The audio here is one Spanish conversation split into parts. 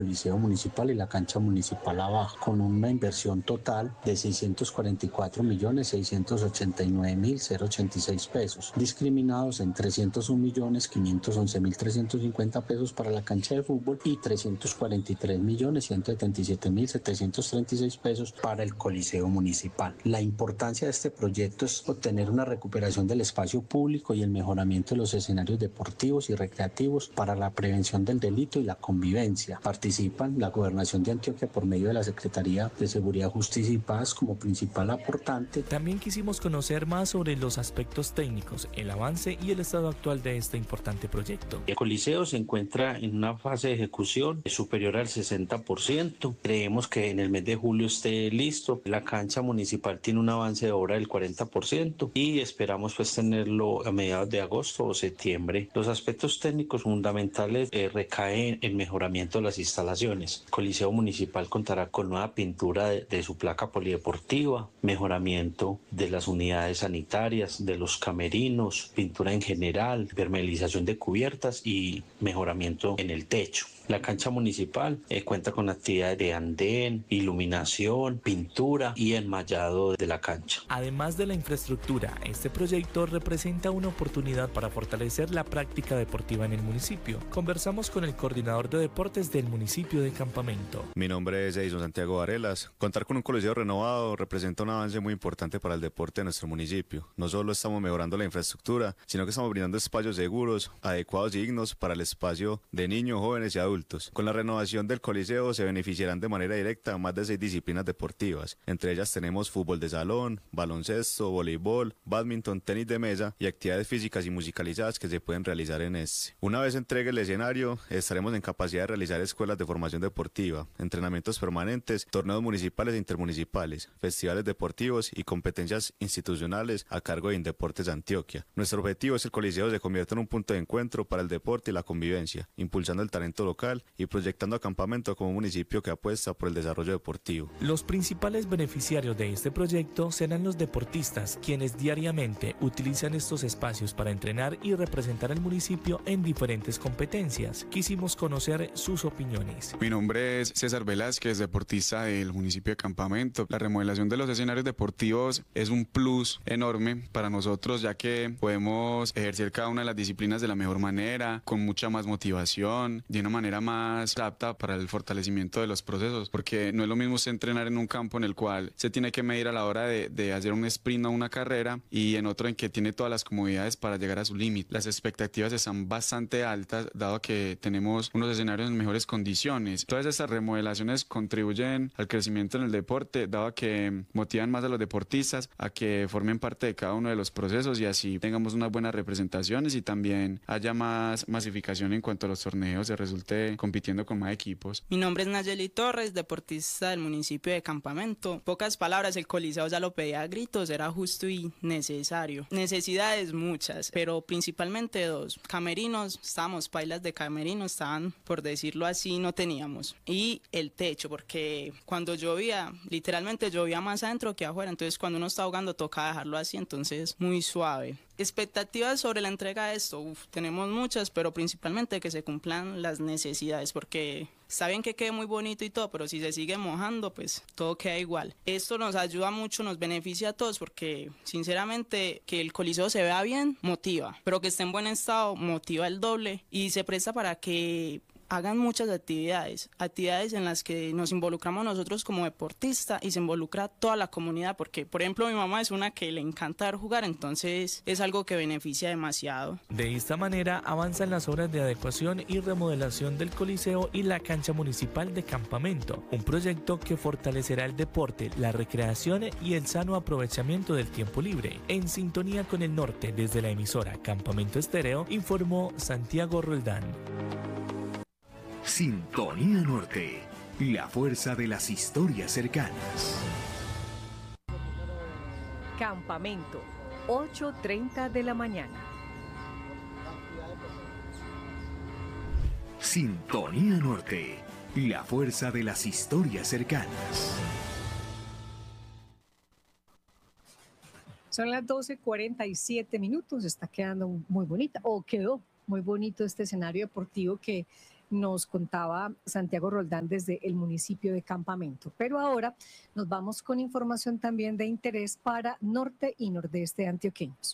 Liceo Municipal y la cancha municipal abajo, con una inversión total de 644.689.086 pesos, discriminados en 301.511.350 pesos para la cancha de fútbol y 343.177.736 pesos para el Coliseo Municipal. La importancia de este proyecto es obtener una recuperación del espacio público y el mejoramiento de los escenarios deportivos y recreativos para la prevención del delito y la convivencia. Participan la Gobernación de Antioquia por medio de la Secretaría de Seguridad, Justicia y Paz como principal aportante. También quisimos conocer más sobre los aspectos técnicos, el avance y el estado actual de este importante proyecto. El Coliseo se encuentra en una fase de ejecución superior al 60%. Creemos que en el mes de julio esté listo. La cancha municipal tiene un avance de obra del 40% y esperamos pues tenerlo a mediados de agosto o septiembre. Los aspectos técnicos fundamentales recaen en mejoramiento de las instalaciones. Coliseo Municipal contará con nueva pintura de su placa polideportiva, mejoramiento de las unidades sanitarias, de los camerinos, pintura en general, permeabilización de cubiertas y mejoramiento en el techo. La cancha municipal cuenta con actividades de andén, iluminación, pintura y enmayado de la cancha. Además de la infraestructura, este proyecto representa una oportunidad para fortalecer la práctica deportiva en el municipio. Conversamos con el coordinador de deportes del municipio de Campamento. Mi nombre es Edison Santiago Varelas. Contar con un coliseo renovado representa un avance muy importante para el deporte de nuestro municipio. No solo estamos mejorando la infraestructura, sino que estamos brindando espacios seguros, adecuados y dignos para el espacio de niños, jóvenes y adultos. Con la renovación del Coliseo se beneficiarán de manera directa más de 6 disciplinas deportivas. Entre ellas tenemos fútbol de salón, baloncesto, voleibol, bádminton, tenis de mesa y actividades físicas y musicalizadas que se pueden realizar en este. Una vez entregue el escenario, estaremos en capacidad de realizar escuelas de formación deportiva, entrenamientos permanentes, torneos municipales e intermunicipales, festivales deportivos y competencias institucionales a cargo de Indeportes Antioquia. Nuestro objetivo es que el Coliseo se convierta en un punto de encuentro para el deporte y la convivencia, impulsando el talento local y proyectando a Campamento como un municipio que apuesta por el desarrollo deportivo. Los principales beneficiarios de este proyecto serán los deportistas, quienes diariamente utilizan estos espacios para entrenar y representar al municipio en diferentes competencias. Quisimos conocer sus opiniones. Mi nombre es César Velázquez, deportista del municipio de Campamento. La remodelación de los escenarios deportivos es un plus enorme para nosotros, ya que podemos ejercer cada una de las disciplinas de la mejor manera, con mucha más motivación, de una manera más apta para el fortalecimiento de los procesos, porque no es lo mismo usted entrenar en un campo en el cual se tiene que medir a la hora de hacer un sprint o una carrera y en otro en que tiene todas las comodidades para llegar a su límite. Las expectativas están bastante altas, dado que tenemos unos escenarios en mejores condiciones. Todas estas remodelaciones contribuyen al crecimiento en el deporte, dado que motivan más a los deportistas a que formen parte de cada uno de los procesos y así tengamos unas buenas representaciones y también haya más masificación en cuanto a los torneos, se resulte compitiendo con más equipos. Mi nombre es Nayeli Torres, deportista del municipio de Campamento. Pocas palabras, el Coliseo ya lo pedía a gritos, era justo y necesario. Necesidades muchas, pero principalmente dos. Camerinos, estábamos pailas de camerinos, estaban, por decirlo así, no teníamos. Y el techo, porque cuando llovía, literalmente llovía más adentro que afuera, entonces cuando uno está ahogando toca dejarlo así, entonces muy suave. Expectativas sobre la entrega de esto, tenemos muchas, pero principalmente que se cumplan las necesidades, porque está bien que quede muy bonito y todo, pero si se sigue mojando, pues todo queda igual. Esto nos ayuda mucho, nos beneficia a todos, porque sinceramente que el Coliseo se vea bien, motiva, pero que esté en buen estado, motiva el doble y se presta para que hagan muchas actividades en las que nos involucramos nosotros como deportistas y se involucra toda la comunidad, porque por ejemplo mi mamá es una que le encanta ver jugar, entonces es algo que beneficia demasiado. De esta manera avanzan las obras de adecuación y remodelación del Coliseo y la cancha municipal de Campamento, un proyecto que fortalecerá el deporte, la recreación y el sano aprovechamiento del tiempo libre. En sintonía con el norte desde la emisora Campamento Estéreo, informó Santiago Roldán. Sintonía Norte, la fuerza de las historias cercanas. Campamento, 8:30 de la mañana. Sintonía Norte, la fuerza de las historias cercanas. Son las 12:47, está quedando muy bonita, o quedó muy bonito este escenario deportivo que nos contaba Santiago Roldán desde el municipio de Campamento. Pero ahora nos vamos con información también de interés para norte y nordeste antioqueños.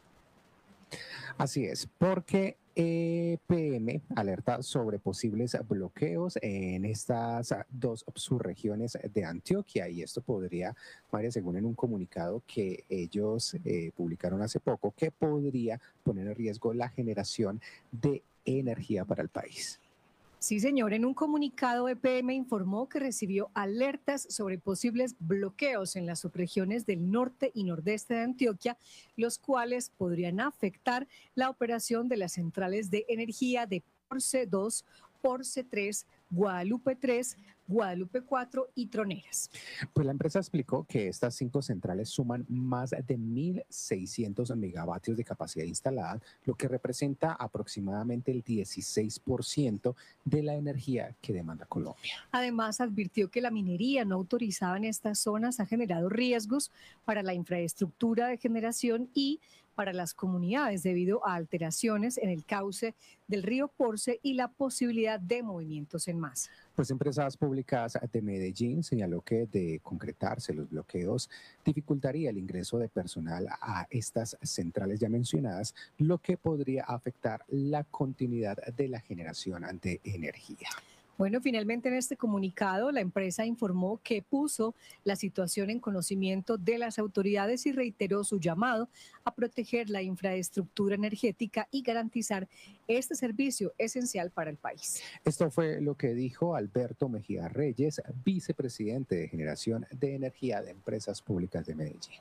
Así es, porque EPM alerta sobre posibles bloqueos en estas dos subregiones de Antioquia, y esto podría, María, según en un comunicado que ellos publicaron hace poco, que podría poner en riesgo la generación de energía para el país. Sí, señor. En un comunicado, EPM informó que recibió alertas sobre posibles bloqueos en las subregiones del norte y nordeste de Antioquia, los cuales podrían afectar la operación de las centrales de energía de Porce 2, Porce 3, Guadalupe 3, Guadalupe 4 y Troneras. Pues la empresa explicó que estas 5 centrales suman más de 1.600 megavatios de capacidad instalada, lo que representa aproximadamente el 16% de la energía que demanda Colombia. Además, advirtió que la minería no autorizada en estas zonas ha generado riesgos para la infraestructura de generación y para las comunidades debido a alteraciones en el cauce del río Porce y la posibilidad de movimientos en masa. Pues Empresas Públicas de Medellín señaló que de concretarse los bloqueos dificultaría el ingreso de personal a estas centrales ya mencionadas, lo que podría afectar la continuidad de la generación de energía. Bueno, finalmente en este comunicado la empresa informó que puso la situación en conocimiento de las autoridades y reiteró su llamado a proteger la infraestructura energética y garantizar este servicio esencial para el país. Esto fue lo que dijo Alberto Mejía Reyes, vicepresidente de Generación de Energía de Empresas Públicas de Medellín.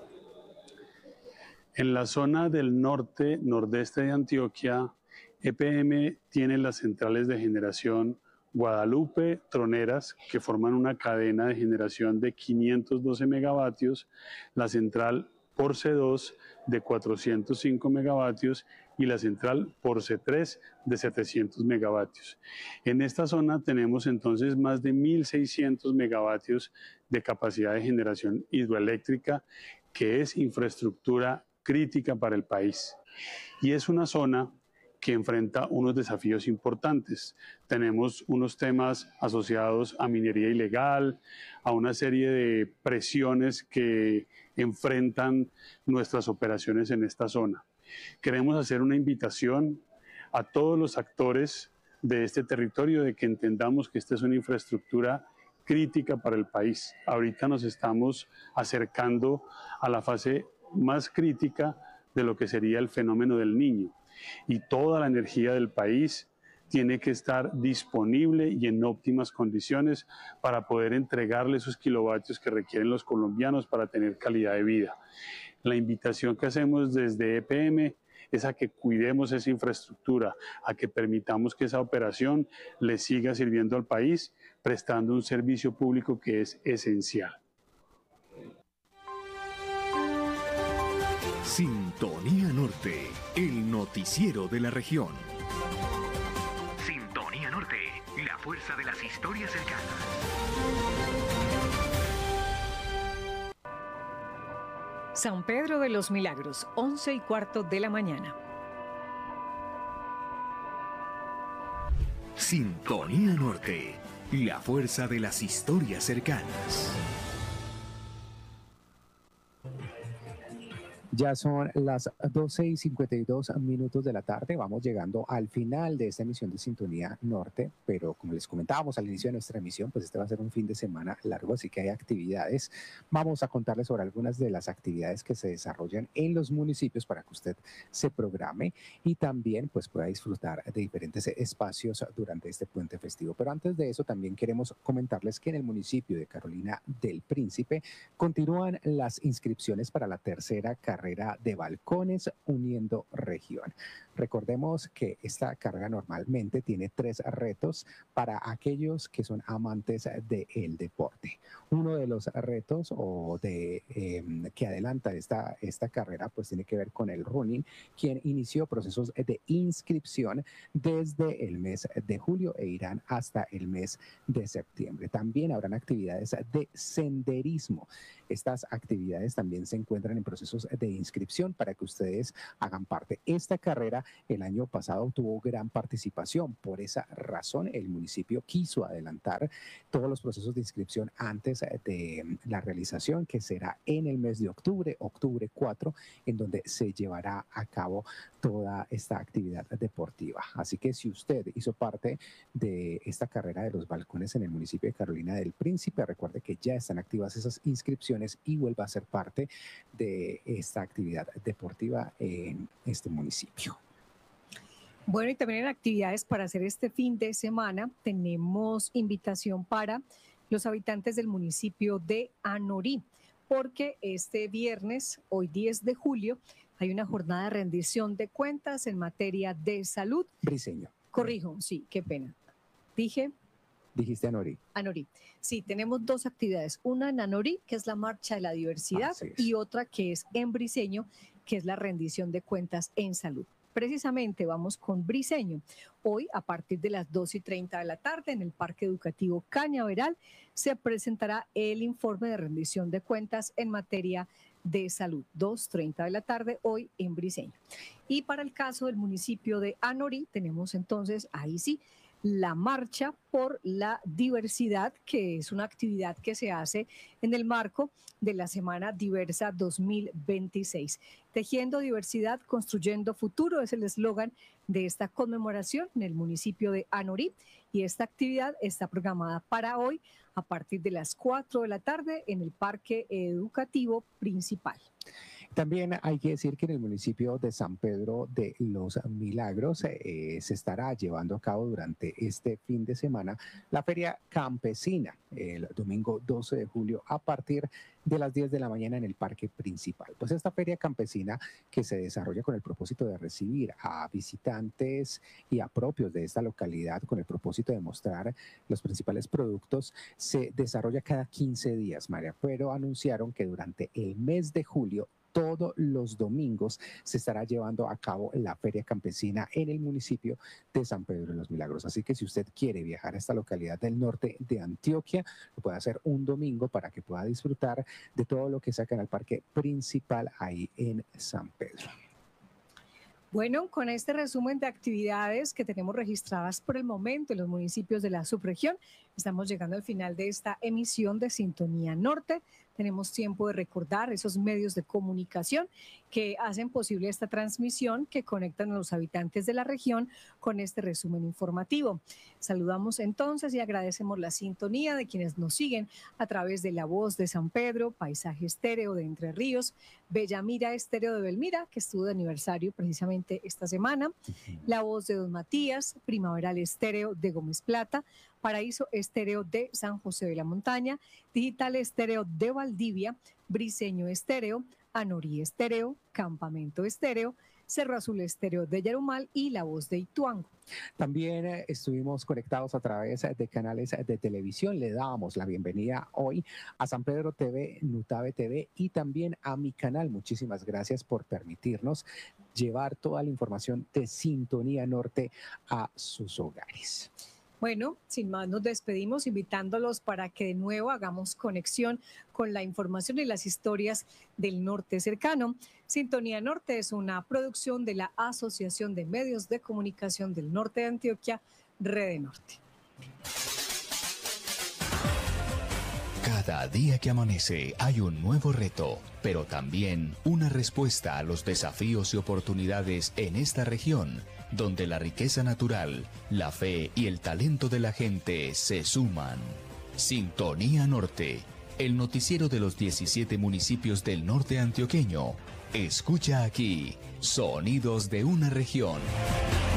En la zona del norte, nordeste de Antioquia, EPM tiene las centrales de generación Guadalupe, Troneras, que forman una cadena de generación de 512 megavatios, la central Porce 2 de 405 megavatios y la central Porce 3 de 700 megavatios. En esta zona tenemos entonces más de 1.600 megavatios de capacidad de generación hidroeléctrica, que es infraestructura crítica para el país. Y es una zona que enfrenta unos desafíos importantes. Tenemos unos temas asociados a minería ilegal, a una serie de presiones que enfrentan nuestras operaciones en esta zona. Queremos hacer una invitación a todos los actores de este territorio de que entendamos que esta es una infraestructura crítica para el país. Ahorita nos estamos acercando a la fase más crítica de lo que sería el fenómeno del Niño. Y toda la energía del país tiene que estar disponible y en óptimas condiciones para poder entregarle esos kilovatios que requieren los colombianos para tener calidad de vida. La invitación que hacemos desde EPM es a que cuidemos esa infraestructura, a que permitamos que esa operación le siga sirviendo al país, prestando un servicio público que es esencial. Sintonía Norte, el noticiero de la región. Sintonía Norte, la fuerza de las historias cercanas. San Pedro de los Milagros, 11:15 de la mañana. Sintonía Norte, la fuerza de las historias cercanas. Ya son las 12:52 de la tarde. Vamos llegando al final de esta emisión de Sintonía Norte, pero como les comentábamos al inicio de nuestra emisión, pues este va a ser un fin de semana largo, así que hay actividades. Vamos a contarles sobre algunas de las actividades que se desarrollan en los municipios para que usted se programe y también pues pueda disfrutar de diferentes espacios durante este puente festivo. Pero antes de eso también queremos comentarles que en el municipio de Carolina del Príncipe continúan las inscripciones para la tercera carrera de balcones uniendo región. Recordemos que esta carrera normalmente tiene 3 retos para aquellos que son amantes del deporte. Uno de los retos que adelanta esta carrera pues tiene que ver con el running, quien inició procesos de inscripción desde el mes de julio e irán hasta el mes de septiembre. También habrán actividades de senderismo. Estas actividades también se encuentran en procesos de inscripción para que ustedes hagan parte. Esta carrera el año pasado tuvo gran participación. Por esa razón, el municipio quiso adelantar todos los procesos de inscripción antes de la realización, que será en el mes de octubre 4, en donde se llevará a cabo toda esta actividad deportiva. Así que si usted hizo parte de esta carrera de los balcones en el municipio de Carolina del Príncipe, recuerde que ya están activas esas inscripciones y vuelva a ser parte de esta actividad deportiva en este municipio. Bueno, y también en actividades para hacer este fin de semana tenemos invitación para los habitantes del municipio de Anorí, porque este viernes, hoy 10 de julio, hay una jornada de rendición de cuentas en materia de salud. Briceño. Corrijo, sí, qué pena. Dijiste Anorí. Anorí. Sí, tenemos dos actividades. Una en Anorí, que es la Marcha de la Diversidad, y otra que es en Briceño, que es la rendición de cuentas en salud. Precisamente vamos con Briceño. Hoy, a partir de las 2:30 de la tarde, en el Parque Educativo Cañaveral, se presentará el informe de rendición de cuentas en materia de salud. 2:30 de la tarde, hoy en Briceño. Y para el caso del municipio de Anorí, tenemos entonces, ahí sí, la Marcha por la Diversidad, que es una actividad que se hace en el marco de la Semana Diversa 2026. Tejiendo diversidad, construyendo futuro es el eslogan de esta conmemoración en el municipio de Anorí, y esta actividad está programada para hoy a partir de las 4 de la tarde en el Parque Educativo Principal. También hay que decir que en el municipio de San Pedro de los Milagros se estará llevando a cabo durante este fin de semana la Feria Campesina, el domingo 12 de julio a partir de las 10 de la mañana en el Parque Principal. Pues esta Feria Campesina, que se desarrolla con el propósito de recibir a visitantes y a propios de esta localidad con el propósito de mostrar los principales productos, se desarrolla cada 15 días, María, pero anunciaron que durante el mes de julio todos los domingos se estará llevando a cabo la Feria Campesina en el municipio de San Pedro de los Milagros. Así que si usted quiere viajar a esta localidad del norte de Antioquia, lo puede hacer un domingo para que pueda disfrutar de todo lo que sacan al Parque Principal ahí en San Pedro. Bueno, con este resumen de actividades que tenemos registradas por el momento en los municipios de la subregión, estamos llegando al final de esta emisión de Sintonía Norte. Tenemos tiempo de recordar esos medios de comunicación que hacen posible esta transmisión, que conectan a los habitantes de la región con este resumen informativo. Saludamos entonces y agradecemos la sintonía de quienes nos siguen a través de La Voz de San Pedro, Paisaje Estéreo de Entre Ríos, Bellamira Estéreo de Belmira, que estuvo de aniversario precisamente esta semana, La Voz de Don Matías, Primaveral Estéreo de Gómez Plata, Paraíso Estéreo de San José de la Montaña, Digital Estéreo de Valdivia, Briceño Estéreo, Anorí Estéreo, Campamento Estéreo, Cerro Azul Estéreo de Yarumal y La Voz de Ituango. También estuvimos conectados a través de canales de televisión. Le dábamos la bienvenida hoy a San Pedro TV, Nutave TV y también a mi canal. Muchísimas gracias por permitirnos llevar toda la información de Sintonía Norte a sus hogares. Bueno, sin más nos despedimos invitándolos para que de nuevo hagamos conexión con la información y las historias del norte cercano. Sintonía Norte es una producción de la Asociación de Medios de Comunicación del Norte de Antioquia, Rede Norte. Cada día que amanece hay un nuevo reto, pero también una respuesta a los desafíos y oportunidades en esta región, donde la riqueza natural, la fe y el talento de la gente se suman. Sintonía Norte, el noticiero de los 17 municipios del norte antioqueño. Escucha aquí, sonidos de una región.